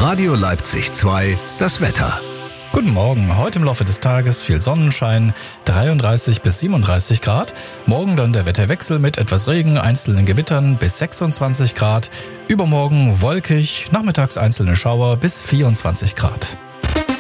Radio Leipzig 2, das Wetter. Guten Morgen, heute im Laufe des Tages viel Sonnenschein, 33 bis 37 Grad. Morgen dann der Wetterwechsel mit etwas Regen, einzelnen Gewittern bis 26 Grad. Übermorgen wolkig, nachmittags einzelne Schauer bis 24 Grad.